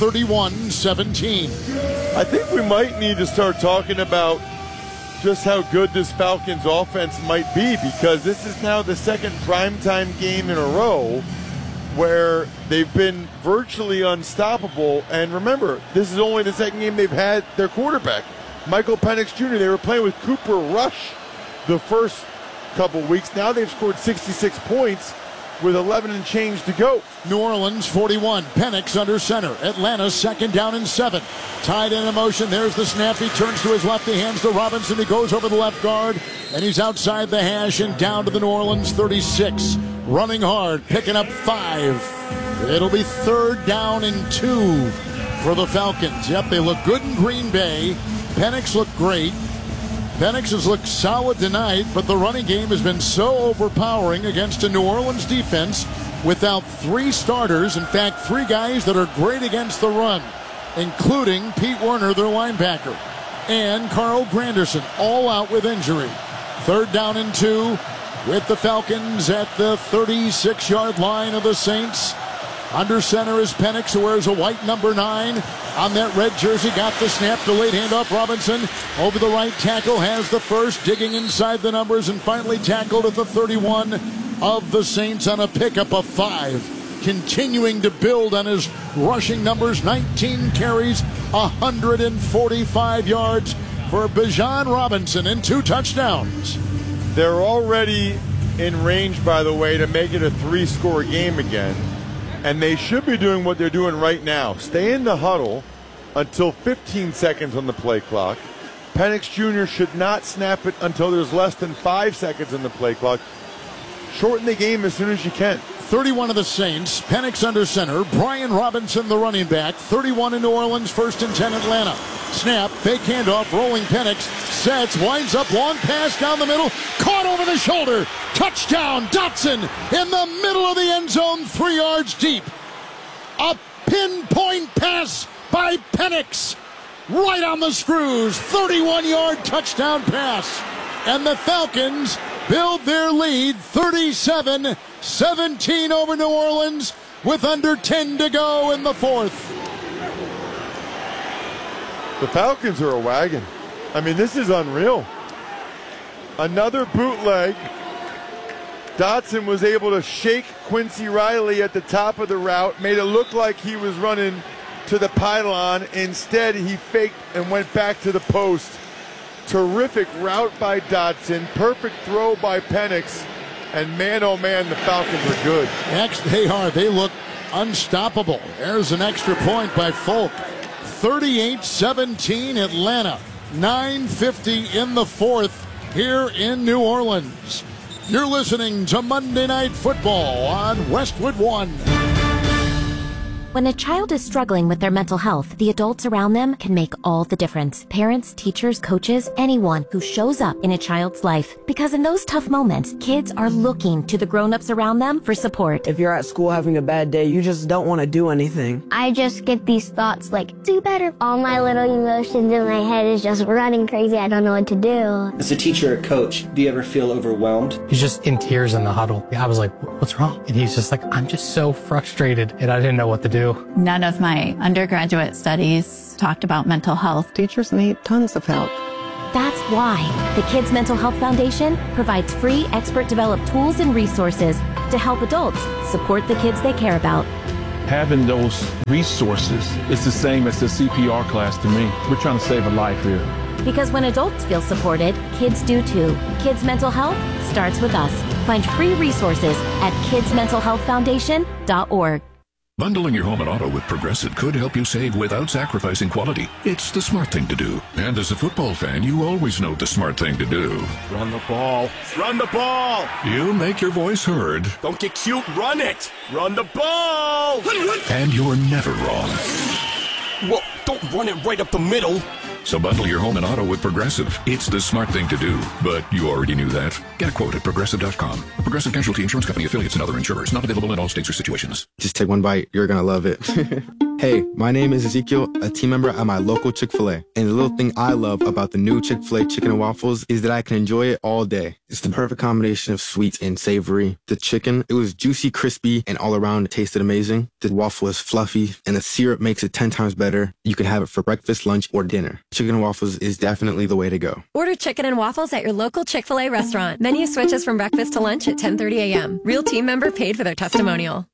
31-17. I think we might need to start talking about just how good this Falcons offense might be, because this is now the second primetime game in a row where they've been virtually unstoppable. And remember, this is only the second game they've had their quarterback, Michael Penix Jr. They were playing with Cooper Rush the first couple weeks. Now they've scored 66 points with 11 and change to go. New Orleans 41, Penix under center. Atlanta 2nd down and 7. Tied in motion, there's the snap. He turns to his left, he hands to Robinson. He goes over the left guard, and he's outside the hash and down to the New Orleans 36. Running hard, picking up 5. It'll be 3rd down and 2 for the Falcons. Yep, they look good in Green Bay. Penix looked great. Penix has looked solid tonight, but the running game has been so overpowering against a New Orleans defense without 3 starters. In fact, 3 guys that are great against the run, including Pete Werner, their linebacker, and Carl Granderson, all out with injury. 3rd down and 2 with the Falcons at the 36-yard line of the Saints. Under center is Penix, who wears a white number 9 on that red jersey. Got the snap, delayed handoff. Robinson over the right tackle, has the first, digging inside the numbers, and finally tackled at the 31 of the Saints on a pickup of 5. Continuing to build on his rushing numbers, 19 carries, 145 yards for Bijan Robinson and 2 touchdowns. They're already in range, by the way, to make it a 3-score game again. And they should be doing what they're doing right now. Stay in the huddle until 15 seconds on the play clock. Penix Jr. should not snap it until there's less than 5 seconds on the play clock. Shorten the game as soon as you can. 31 of the Saints, Penix under center, Brian Robinson the running back, 31 in New Orleans, 1st and 10 Atlanta. Snap, fake handoff, rolling Penix, sets, winds up, long pass down the middle, caught over the shoulder, touchdown, Dotson in the middle of the end zone, 3 yards deep. A pinpoint pass by Penix, right on the screws, 31-yard touchdown pass. And the Falcons build their lead 37-17 over New Orleans with under 10 to go in the 4th. The Falcons are a wagon. I mean, this is unreal. Another bootleg. Dotson was able to shake Quincy Riley at the top of the route, made it look like he was running to the pylon. Instead, he faked and went back to the post. Terrific route by Dotson, perfect throw by Penix, and man, oh man, the Falcons are good. Next, they are. They look unstoppable. There's an extra point by Folk. 38-17 Atlanta. 9:50 in the 4th here in New Orleans. You're listening to Monday Night Football on Westwood One. When a child is struggling with their mental health, the adults around them can make all the difference. Parents, teachers, coaches, anyone who shows up in a child's life. Because in those tough moments, kids are looking to the grown-ups around them for support. If you're at school having a bad day, you just don't want to do anything. I just get these thoughts like, do better. All my little emotions in my head is just running crazy. I don't know what to do. As a teacher or coach, do you ever feel overwhelmed? He's just in tears in the huddle. I was like, what's wrong? And he's just like, I'm just so frustrated, and I didn't know what to do. None of my undergraduate studies talked about mental health. Teachers need tons of help. That's why the Kids Mental Health Foundation provides free expert-developed tools and resources to help adults support the kids they care about. Having those resources is the same as the CPR class to me. We're trying to save a life here. Because when adults feel supported, kids do too. Kids Mental Health starts with us. Find free resources at kidsmentalhealthfoundation.org. Bundling your home and auto with Progressive could help you save without sacrificing quality. It's the smart thing to do. And as a football fan, you always know the smart thing to do. Run the ball. Run the ball. You make your voice heard. Don't get cute. Run it. Run the ball. And you're never wrong. Well, don't run it right up the middle. So bundle your home and auto with Progressive. It's the smart thing to do. But you already knew that. Get a quote at Progressive.com. A Progressive Casualty Insurance Company affiliates and other insurers. Not available in all states or situations. Just take one bite. You're going to love it. Hey, my name is Ezekiel, a team member at my local Chick-fil-A. And the little thing I love about the new Chick-fil-A chicken and waffles is that I can enjoy it all day. It's the perfect combination of sweet and savory. The chicken, it was juicy, crispy, and all around it tasted amazing. The waffle is fluffy, and the syrup makes it 10 times better. You can have it for breakfast, lunch, or dinner. Chicken and waffles is definitely the way to go. Order chicken and waffles at your local Chick-fil-A restaurant. Menu switches from breakfast to lunch at 10:30 a.m. Real team member paid for their testimonial.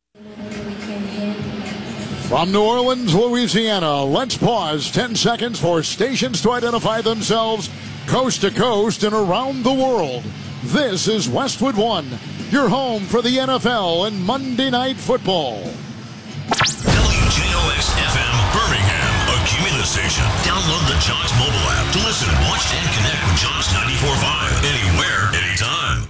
From New Orleans, Louisiana, let's pause 10 seconds for stations to identify themselves coast to coast and around the world. This is Westwood One, your home for the NFL and Monday Night Football. WJOX FM Birmingham, a Cumulus station. Download the Jocks mobile app to listen, watch, and connect with Jocks 94.5 anywhere, anytime.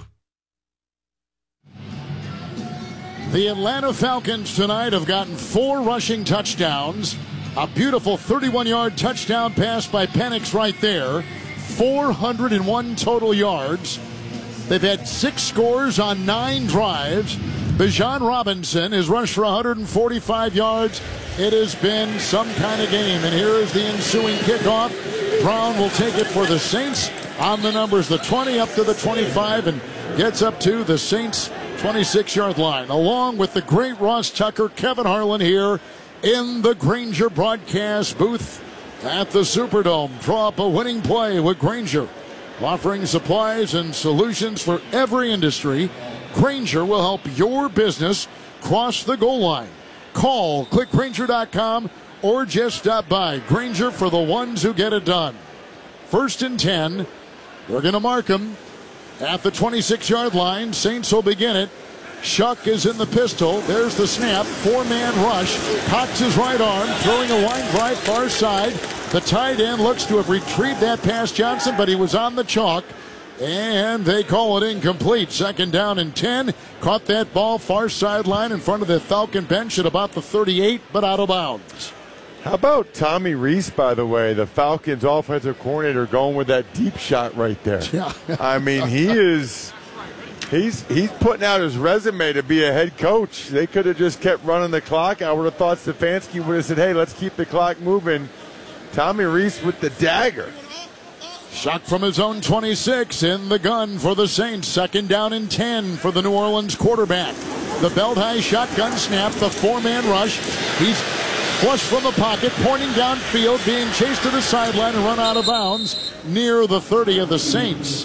The Atlanta Falcons tonight have gotten 4 rushing touchdowns. A beautiful 31-yard touchdown pass by Penix right there. 401 total yards. They've had 6 scores on 9 drives. Bijan Robinson has rushed for 145 yards. It has been some kind of game. And here is the ensuing kickoff. Brown will take it for the Saints on the numbers, the 20 up to the 25, and gets up to the Saints' 26-yard line. Along with the great Ross Tucker, Kevin Harlan here in the Grainger broadcast booth at the Superdome. Draw up a winning play with Grainger. Offering supplies and solutions for every industry, Grainger will help your business cross the goal line. Call, click Grainger.com, or just stop by. Grainger, for the ones who get it done. 1st and 10. We're going to mark them at the 26-yard line. Saints will begin it. Shuck is in the pistol. There's the snap. 4-man rush. Cocks his right arm, throwing a line drive far side. The tight end looks to have retrieved that past Johnson, but he was on the chalk. And they call it incomplete. 2nd down and 10. Caught that ball far sideline in front of the Falcon bench at about the 38, but out of bounds. How about Tommy Rees, by the way, the Falcons' offensive coordinator, going with that deep shot right there? Yeah. I mean, he's putting out his resume to be a head coach. They could have just kept running the clock. I would have thought Stefanski would have said, hey, let's keep the clock moving. Tommy Rees with the dagger. Shuck from his own 26 in the gun for the Saints. 2nd down and 10 for the New Orleans quarterback. The belt-high shotgun snap, the 4-man rush. He's flush from the pocket, pointing downfield, being chased to the sideline and run out of bounds near the 30 of the Saints.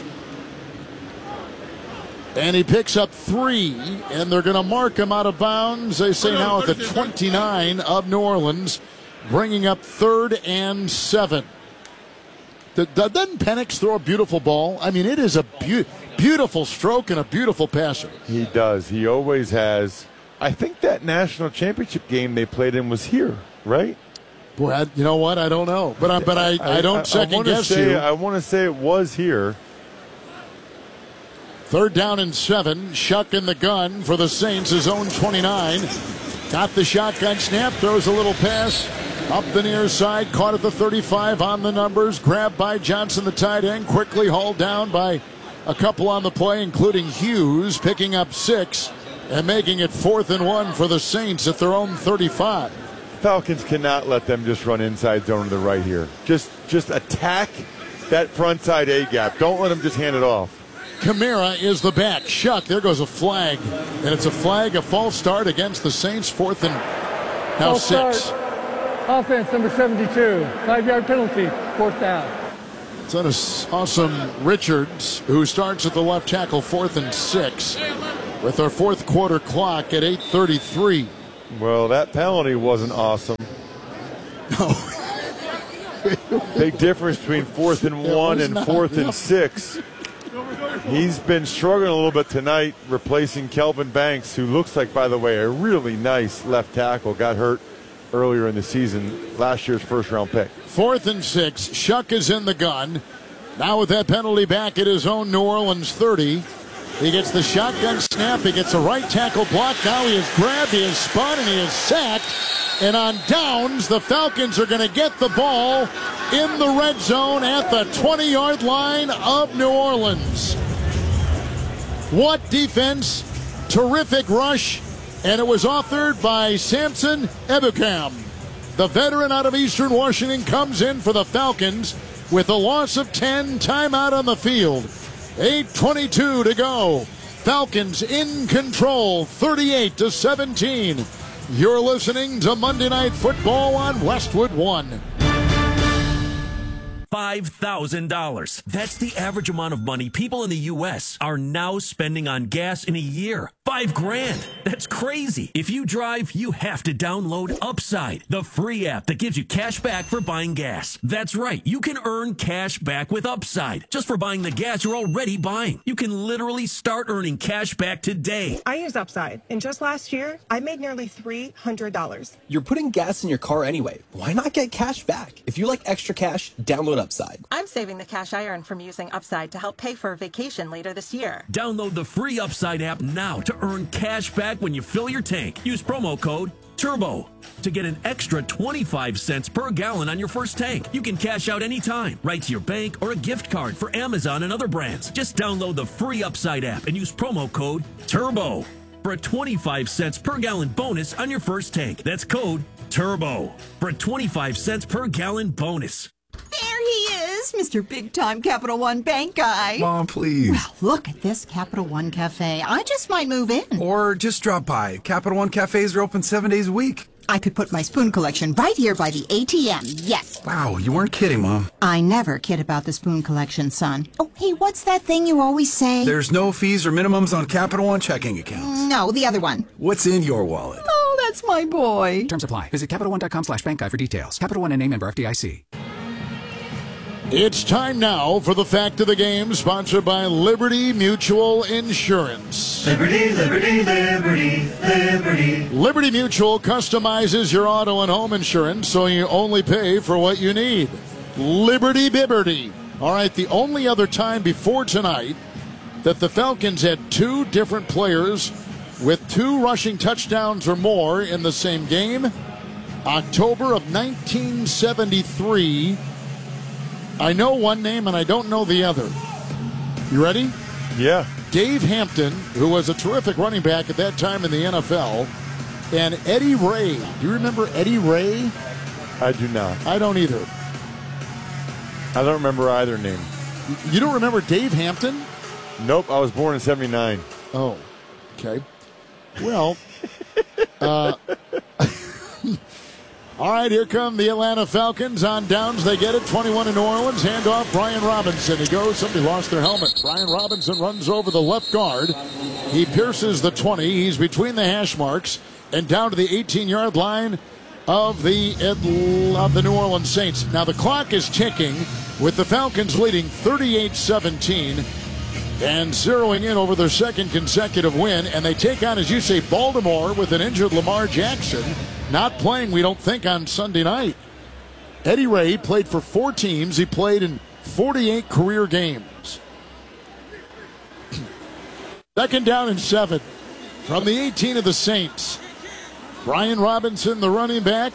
And he picks up 3, and they're going to mark him out of bounds, they say now at the 29 of New Orleans, bringing up 3rd and 7. Doesn't Penix throw a beautiful ball? I mean, it is a beautiful stroke and a beautiful passer. He does. He always has. I think that national championship game they played in was here, right? Boy, you know what? I don't know. But I don't second guess you. I want to say it was here. 3rd down and 7. Shuck in the gun for the Saints, his own 29. Got the shotgun snap, throws a little pass up the near side, caught at the 35 on the numbers, grabbed by Johnson, the tight end, quickly hauled down by a couple on the play, including Hughes, picking up 6 and making it 4th and 1 for the Saints at their own 35. Falcons cannot let them just run inside zone to the right here. Just attack that front side A gap. Don't let them just hand it off. Kamara is the back. Shuck, there goes a flag. And it's a flag, a false start against the Saints, 4th and now false 6. Start. Offense, number 72. 5-yard penalty, 4th down. It's an awesome Richards, who starts at the left tackle, 4th and 6, with our 4th quarter clock at 8:33. Well, that penalty wasn't awesome. No. Big difference between 4th and 1 and 4th and 6. He's been struggling a little bit tonight, replacing Kelvin Banks, who looks like, by the way, a really nice left tackle. Got hurt earlier in the season, last year's first-round pick. 4th and 6. Shuck is in the gun. Now with that penalty back at his own New Orleans 30. He gets the shotgun snap. He gets a right tackle block. Now he is grabbed, he is spun, and he is sacked. And on downs, the Falcons are going to get the ball in the red zone at the 20-yard line of New Orleans. What defense. Terrific rush. And it was authored by Samson Ebukam. The veteran out of Eastern Washington comes in for the Falcons with a loss of 10, timeout on the field. 8:22 to go. Falcons in control, 38-17. You're listening to Monday Night Football on Westwood One. $5,000. That's the average amount of money people in the U.S. are now spending on gas in a year. $5,000. That's crazy. If you drive, you have to download Upside, the free app that gives you cash back for buying gas. That's right. You can earn cash back with Upside just for buying the gas you're already buying. You can literally start earning cash back today. I use Upside, and just last year, I made nearly $300. You're putting gas in your car anyway. Why not get cash back? If you like extra cash, download Upside. I'm saving the cash I earn from using Upside to help pay for a vacation later this year. Download the free Upside app now to earn cash back when you fill your tank. Use promo code TURBO to get an extra 25 cents per gallon on your first tank. You can cash out anytime, right to your bank or a gift card for Amazon and other brands. Just download the free Upside app and use promo code TURBO for a 25 cents per gallon bonus on your first tank. That's code TURBO for a 25 cents per gallon bonus. There he is, Mr. Big Time Capital One Bank guy. Mom, please. Well, look at this Capital One Cafe. I just might move in. Or just drop by. Capital One cafes are open 7 days a week. I could put my spoon collection right here by the ATM. Yes. Wow, you weren't kidding, Mom. I never kid about the spoon collection, son. Oh, hey, what's that thing you always say? There's no fees or minimums on Capital One checking accounts. No, the other one. What's in your wallet? Oh, that's my boy. Terms apply. Visit CapitalOne.com/bank guide for details. Capital One and name member FDIC. It's time now for the Fact of the Game, sponsored by Liberty Mutual Insurance. Liberty, Liberty, Liberty, Liberty. Liberty Mutual customizes your auto and home insurance so you only pay for what you need. Liberty Bibberty. All right, the only other time before tonight that the Falcons had 2 different players with 2 rushing touchdowns or more in the same game, October of 1973. I know one name and I don't know the other. You ready? Yeah. Dave Hampton, who was a terrific running back at that time in the NFL, and Eddie Ray. Do you remember Eddie Ray? I do not. I don't either. I don't remember either name. You don't remember Dave Hampton? Nope, I was born in 79. Oh, okay. Well, all right, here come the Atlanta Falcons on downs. They get it, 21 in New Orleans. Hand off Brian Robinson. He goes, somebody lost their helmet. Brian Robinson runs over the left guard. He pierces the 20. He's between the hash marks and down to the 18-yard line of the New Orleans Saints. Now the clock is ticking with the Falcons leading 38-17 and zeroing in over their second consecutive win. And they take on, as you say, Baltimore with an injured Lamar Jackson. Not playing, we don't think, on Sunday night. Eddie Ray played for 4 teams. He played in 48 career games. Second down and 7 from the 18 of the Saints. Brian Robinson, the running back.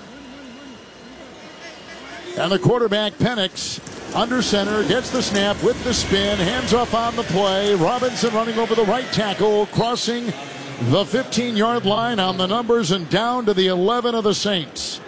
And the quarterback, Penix, under center, gets the snap with the spin, hands off on the play. Robinson running over the right tackle, crossing the 15-yard line on the numbers and down to the 11 of the Saints.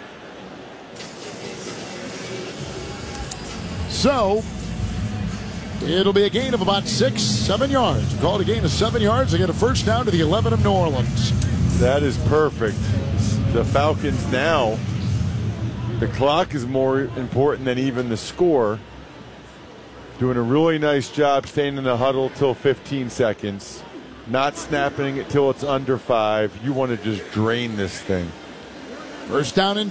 So, it'll be a gain of about 6-7 yards. We call it a gain of 7 yards. They get a first down to the 11 of New Orleans. That is perfect. The Falcons now, the clock is more important than even the score. Doing a really nice job staying in the huddle till 15 seconds. Not snapping it till it's under 5. You want to just drain this thing. First down and